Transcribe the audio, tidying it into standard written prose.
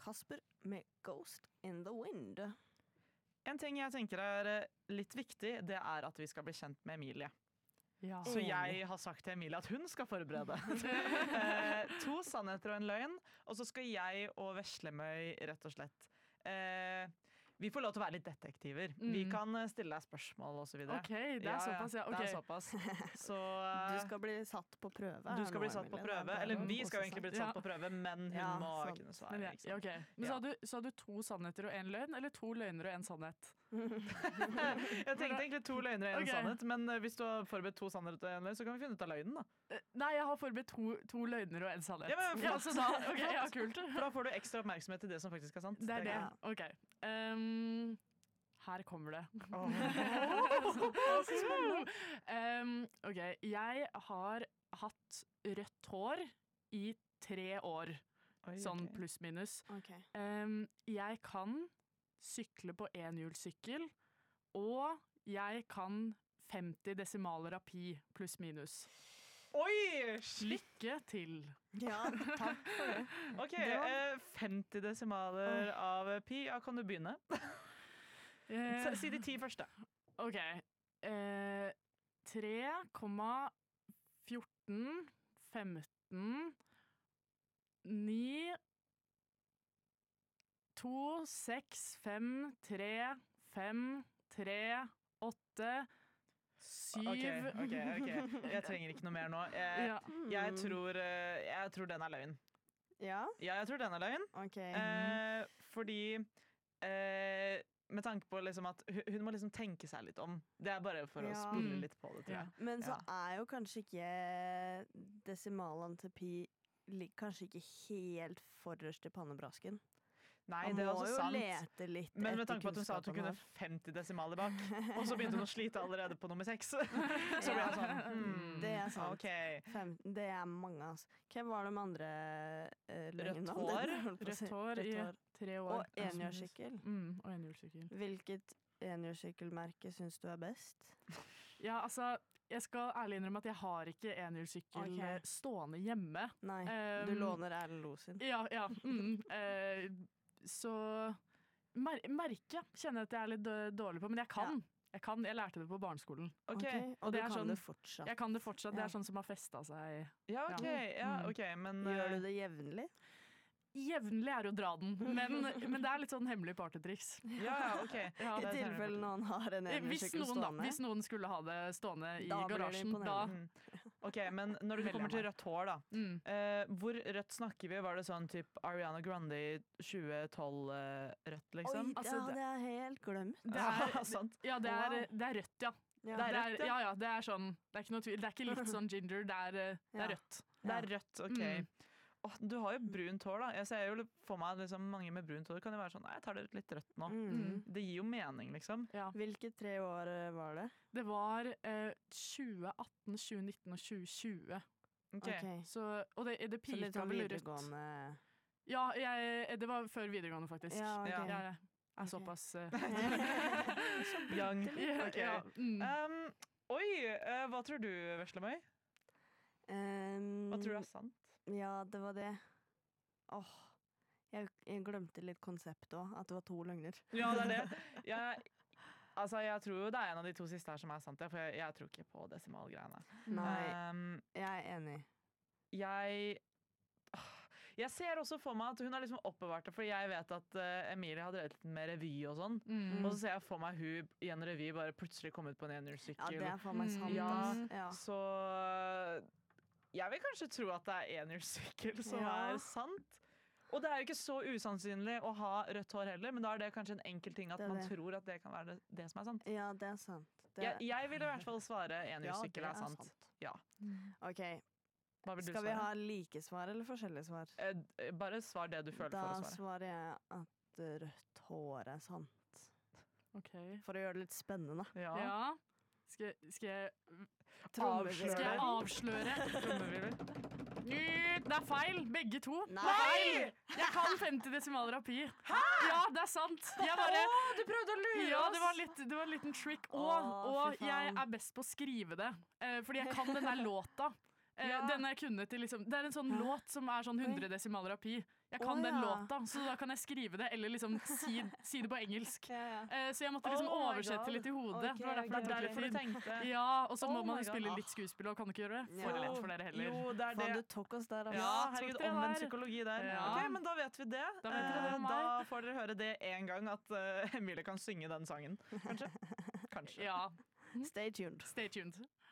Kasper med Ghost in the Wind. En ting jeg tenker litt viktig, det at vi skal bli kjent med Emilie. Ja. Så jeg har sagt til Emilie at hun skal forberede 2 sannheter og en løgn, og så skal jeg og Veslemøy rett og slett vi får lov til å være litt detektiver. Vi kan stille deg spørsmål og så videre. Ok, det er såpass, ja. Det Okay. er såpass. Så, Du skal bli satt på prøve. Du skal bli satt på prøve. Eller vi skal jo egentlig bli satt Ja. på prøve, men hun Ja, må sant. kunne Men, svare. ja, Ikke sant? ok. Men sa du 2 sannheter og 1 løgn, eller 2 løgner og 1 sannhet? Jeg tenkte egentlig 2 løgner og en Ok. sannhet, men hvis du har forberedt 2 sannheter og en løgn, så kan vi finne ut av løgnen, da. Nei, jeg har forberedt 2 løgner og 1 sannhet. Ja, men flott. så da, ok, ja, kult. For da får du ekstra oppmerksomhet til det som faktisk er sant. Det er det. Ja. Ok. Her kommer det. Ok, jeg har hatt rødt hår i 3 år, Oi, sånn ok. pluss minus. Okay. Jeg kan sykle på enhjulssykkel, og jeg kan 50 desimaler av pi pluss minus. Oi! Lykke til! Ja, takk for det. Ok, Det var- 50 desimaler av pi. Ja, kan du begynne? Si de 10 første. Ok. 3,14, 15, 9, 2, 6, 5, 3, 5, 3, 8, 7. Ok. Jeg trenger ikke noe mer nå. Ja. Jeg tror den er løgn. Ja, Ja, jeg tror den er løgn. ok. Fordi med tanke på liksom at hun må liksom tenke seg litt om. Det er bare for å Ja. spille litt på det, tror jeg. Men så Ja. er jo kanskje ikke desimalene til pi kanskje ikke helt forrest i pannebrasken. Nei, Man det er må også jo sant. lete litt Men med etter tanke på at hun sa at hun kunne kunnskapen 50 desimaler bak, og så begynte hun å slite allerede på nummer 6, så ble jeg sånn Det er sant. OK. 15, det er mange, altså. Hvem var de andre løgnene? Rødt hår. Rødt hår i Rødt hår. 3 år. Og enhjørssykkel. Og enhjørssykkel. Hvilket enhjørssykkelmerke syns du er best? Ja, altså, jeg skal ærlig innrømme at jeg har ikke enhjørssykkel Ok. stående hjemme. Nei, Um, du låner Erlend Lo sin. Ja. Så merke kjenner jeg at jeg er litt dårlig på, men jeg kan. Jeg lærte det på barneskolen. Ok. Ok, Og det du er kan sånn- det fortsatt. Jeg kan det fortsatt. Det Ja. er sånn som har festa seg. Ja, OK. Men Gjør du det jevnlig? Jevnlig er å dra den, men det er litt sånn hemmelig partytriks. Ja, OK. Ja, I det er tilfelle noen har en Hvis enhjørssykkel stående. hvis noen skulle ha det stående i Da blir det garasjen, da imponerende. Ok, men når du Velger kommer til meg. rødt hår, da. Hvor rødt snakker vi? Var det sånn typ Ariana Grande 2012-rødt, liksom? Oi, Altså, det hadde jeg helt glemt. det er, Sant. ja, det er rødt, ja. Ja. Det er rødt, ja. Ja, det er sånn. Det er ikke noe tvil. Det er ikke litt sånn ginger, det er Ja. rødt. Det er rødt, OK. Åh, du har jo brunt hår, da. Jeg ser jo for meg liksom, mange med brunt hår kan jo være sånn Nei, jeg tar det litt rødt nå. Det gir jo mening, liksom. Ja. Hvilke 3 år var det? Det var 2018, 2019 og 2020. Ok. Ok. Så, og det Så pika litt sånn vel rødt. videregående Ja, det var før videregående, faktisk. Ja, ok. Ja. Jeg er Ok. såpass Young. ja, Ok. ja, Oi, hva tror du, Veslemøy? Hva tror du er sant? Ja, det var det. Jeg glemte litt konseptet òg, at det var 2 løgner. Ja, det er det. Jeg tror jo det er en av de 2 siste her som er sant, for jeg tror ikke på desimalgreiene. Nei, jeg er enig. Jeg ser også for meg at hun har liksom oppbevart det, for jeg vet at Emilie har drevet litt med revy og sånn. Og så ser jeg for meg hun i en revy bare plutselig kommet på en Ja, enhjørssykkel. det er for meg sant. Ja. ass. Ja. Så jeg vil kanskje tro at det er enhjørssykkel som Ja. er sant. Og det er jo ikke så usannsynlig å ha rødt hår heller, men da er det kanskje en enkel ting at Det er man det. tror at det kan være det som er sant. Ja, det er sant. Jeg vil i hvert fall svare Ja, enhjørssykkel det er er sant. sant. Ja. OK, Hva vil du skal vi svare? ha like svar eller forskjellige svar? Bare svar det du føler Da for å svare. svarer jeg at rødt hår er sant. Ok. For å gjøre det litt spennende. Ja. Ja. Skal jeg Avsløre. avsløre? Trommevirvel. Det er feil, begge to. Nei! Jeg kan 50 desimaler av pi. Ja, det er sant. Jeg bare, Du prøvde å lure ja, oss! det var en liten trick. Åh, Og fy jeg faen. er best på å skrive det. Fordi jeg kan den der låta. Den jeg kunne til liksom, det en sånn låt som sånn 100 desimaler av pi. Jeg kan den låta, så da kan jeg skrive det, eller liksom si det på engelsk. Så jeg måtte liksom oversette litt i hodet. Okay, det var derfor det tok litt tid. Ja, og så må man jo spille litt skuespill, og kan ikke gjøre det for lett for dere heller. Jo, det det. Faen, du tok oss der. Ja, herregud, omvendt psykologi der. Ok, men da vet vi det. Da får dere høre det en gang, at Emilie kan synge den sangen. Kanskje? Ja. Stay tuned. Stay tuned.